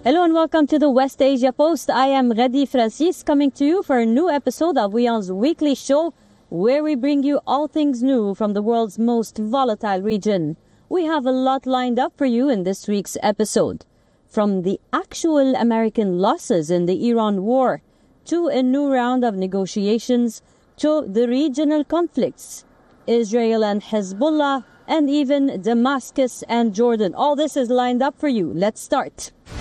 Hello and welcome to the West Asia Post. I am Redi Francis, coming to you for a new episode of WION's weekly show, where we bring you all things new from the world's most volatile region. We have a lot lined up for you in this week's episode. From the actual American losses in the Iran war, to a new round of negotiations, to the regional conflicts, Israel and Hezbollah, and even Damascus and Jordan. All this is lined up for you. Let's start.